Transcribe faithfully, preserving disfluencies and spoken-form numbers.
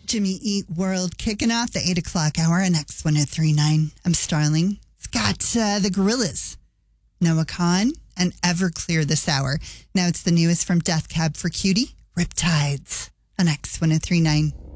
Jimmy Eat World kicking off the eight o'clock hour on X one oh three point nine. I'm Starling. It's got uh, the Gorillas, Noah Kahan, and Everclear this hour. Now it's the newest from Death Cab for Cutie, Riptides on X one oh three point nine.